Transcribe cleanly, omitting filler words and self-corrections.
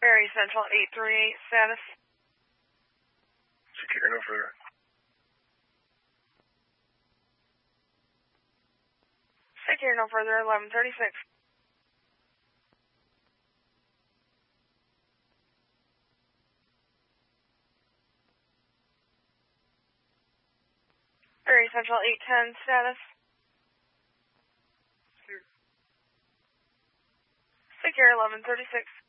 Berry Central 838 status. Secure, no further. Secure, no further, 1136. Berry Central 810 status. Secure 1136.